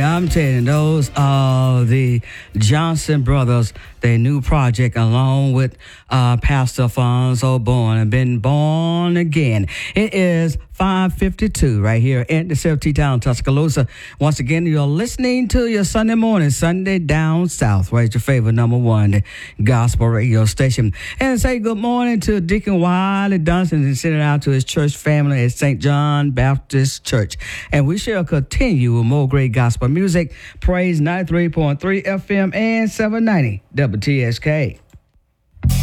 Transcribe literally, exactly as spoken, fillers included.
I'm telling you, those are the Johnson brothers, their new project, along with uh, Pastor Alfonso Born, and been born again. It is five fifty-two right here in the Silver T-Town, Tuscaloosa. Once again, you're listening to your Sunday morning, Sunday Down South, right? Your favorite number one gospel radio station. And say good morning to Deacon Wiley Dunston and send it out to his church family at Saint John Baptist Church. And we shall continue with more great gospel music. Praise ninety-three point three F M and seven ninety W T S K.